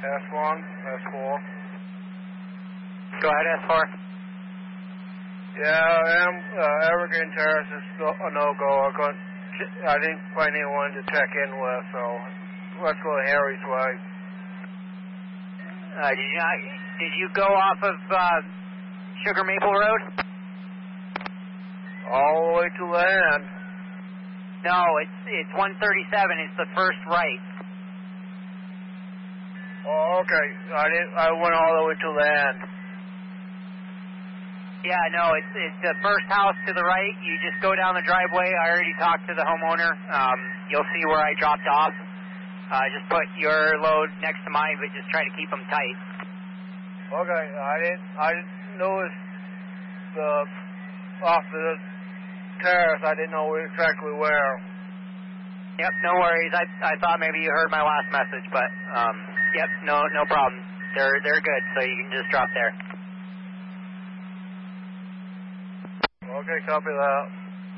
S1, S4. Go ahead, S4. Yeah, Evergreen Terrace is a no-go. I didn't find anyone to check in with, so let's go to Harry's Way. Did you go off of Sugar Maple Road? All the way to the end. No, it's 137. It's the first right. Oh, okay. I went all the way to the end. Yeah, no, it's the first house to the right. You just go down the driveway. I already talked to the homeowner. You'll see where I dropped off. Just put your load next to mine, but just try to keep them tight. Okay, I didn't notice off the terrace. I didn't know exactly where. Yep, no worries. I thought maybe you heard my last message, but yep, no problem. They're good, so you can just drop there. Okay, copy that.